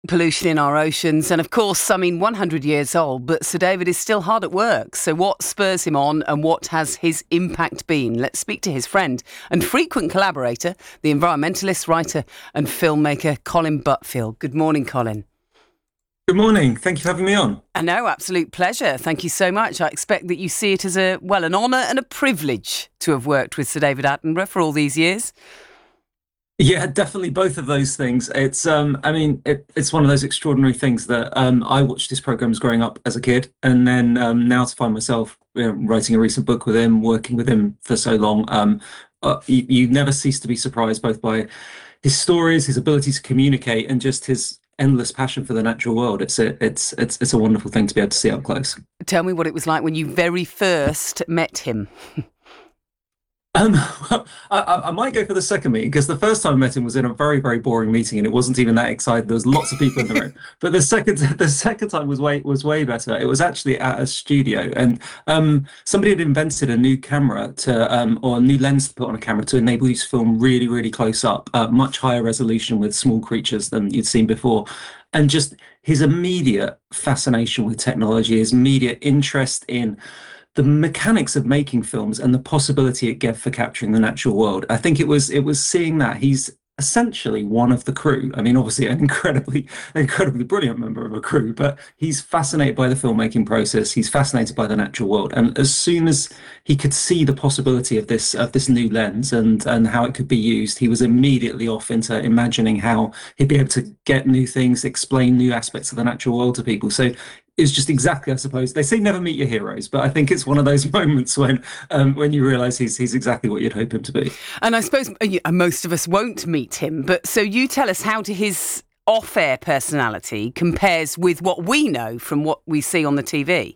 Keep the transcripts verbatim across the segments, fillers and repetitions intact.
Pollution in our oceans, and of course, I mean, one hundred years old, but Sir David is still hard at work. So what spurs him on and what has his impact been? Let's speak to his friend and frequent collaborator, the environmentalist, writer and filmmaker Colin Butfield. Good morning, Colin. Good morning. Thank you for having me on. I know, absolute pleasure. Thank you so much. I expect that you see it as a, well, an honour and a privilege to have worked with Sir David Attenborough for all these years. Yeah, definitely both of those things. It's, um, I mean, it, it's one of those extraordinary things that um, I watched his programs growing up as a kid, and then um, now to find myself you know, writing a recent book with him, working with him for so long. Um, uh, you, you never cease to be surprised both by his stories, his ability to communicate, and just his endless passion for the natural world. It's a, it's, it's, it's a wonderful thing to be able to see up close. Tell me what it was like when you very first met him. Um, I, I might go for the second meeting because the first time I met him was in a very, very boring meeting and it wasn't even that exciting. There was lots of people in the room, but the second, the second time was way was way better. It was actually at a studio, and um, somebody had invented a new camera to, um, or a new lens to put on a camera to enable you to film really, really close up, uh, much higher resolution with small creatures than you'd seen before. And just his immediate fascination with technology, his immediate interest in the mechanics of making films and the possibility it gave for capturing the natural world. I think it was it was seeing that he's essentially one of the crew. I mean, obviously an incredibly, incredibly brilliant member of a crew, but he's fascinated by the filmmaking process. He's fascinated by the natural world. And as soon as he could see the possibility of this of this new lens and and how it could be used, he was immediately off into imagining how he'd be able to get new things, explain new aspects of the natural world to people. So it's just exactly, I suppose, they say never meet your heroes, but I think it's one of those moments when um, when you realise he's he's exactly what you'd hope him to be. And I suppose uh, most of us won't meet him, but so you tell us how to his off-air personality compares with what we know from what we see on the T V.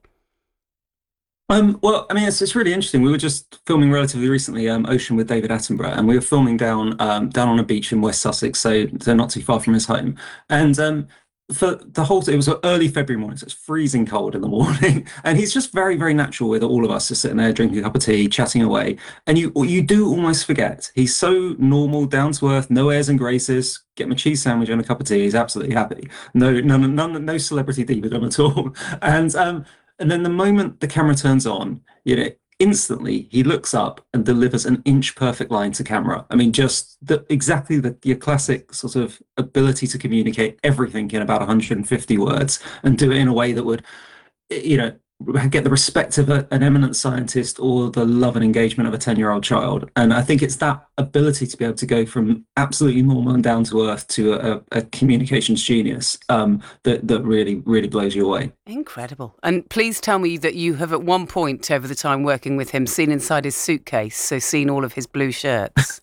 Um, well, I mean, it's, it's really interesting. We were just filming relatively recently, um, Ocean with David Attenborough, and we were filming down um, down on a beach in West Sussex, so they're not too far from his home. And um, for the whole, it was an early February morning, so it's freezing cold in the morning, and he's just very, very natural with all of us, just sitting there drinking a cup of tea, chatting away, and you you do almost forget he's so normal, down to earth, no airs and graces. Get my cheese sandwich and a cup of tea, he's absolutely happy. No, no, no, no, no celebrity diva at all, and um. And then the moment the camera turns on, you know, instantly he looks up and delivers an inch perfect line to camera. I mean, just the, exactly the your classic sort of ability to communicate everything in about one hundred fifty words and do it in a way that would, you know, get the respect of a, an eminent scientist or the love and engagement of a ten-year-old child. And I think it's that ability to be able to go from absolutely normal and down to earth to a, a communications genius um, that, that really, really blows you away. Incredible. And please tell me that you have at one point over the time working with him seen inside his suitcase, so seen all of his blue shirts.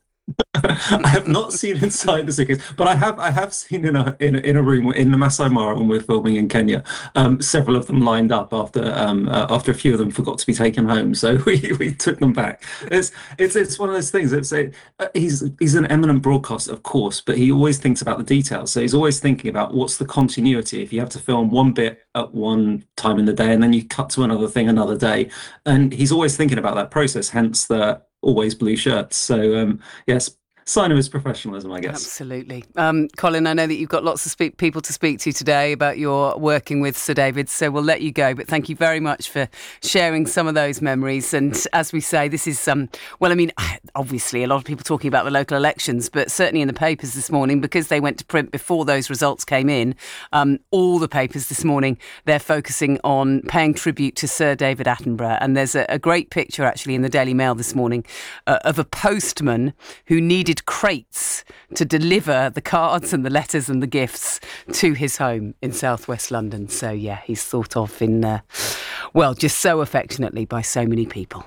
I have not seen inside the suitcase, but I have I have seen in a in a, in a room in the Masai Mara when we were filming in Kenya, um, several of them lined up after um, uh, after a few of them forgot to be taken home, so we, we took them back. It's it's it's one of those things. It's a, uh, he's he's an eminent broadcaster, of course, but he always thinks about the details. So he's always thinking about what's the continuity if you have to film one bit at one time in the day and then you cut to another thing another day, and he's always thinking about that process. Hence the always blue shirts. So um, yes, sign of his professionalism, I guess. Absolutely. Um, Colin, I know that you've got lots of speak- people to speak to today about your working with Sir David, so we'll let you go. But thank you very much for sharing some of those memories. And as we say, this is, um, well, I mean, obviously a lot of people talking about the local elections, but certainly in the papers this morning, because they went to print before those results came in, um, all the papers this morning, they're focusing on paying tribute to Sir David Attenborough. And there's a, a great picture actually in the Daily Mail this morning uh, of a postman who needed crates to deliver the cards and the letters and the gifts to his home in southwest London. So yeah, he's thought of in, uh, well, just so affectionately by so many people.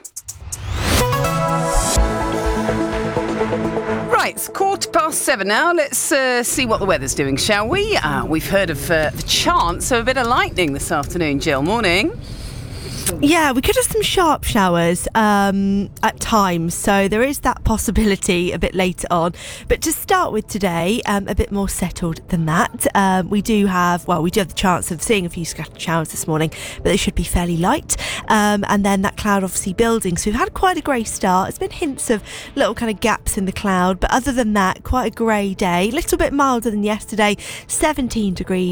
Right, it's quarter past seven now. Let's uh, see what the weather's doing, shall we? Uh, we've heard of uh, the chance of a bit of lightning this afternoon, Jill. Morning. Yeah, we could have some sharp showers um, at times, so there is that possibility a bit later on. But to start with today, um, a bit more settled than that. Um, we do have, well, we do have the chance of seeing a few scattered showers this morning, but they should be fairly light. Um, and then that cloud obviously building. So we've had quite a grey start. There's been hints of little kind of gaps in the cloud, but other than that, quite a grey day. A little bit milder than yesterday, seventeen degrees.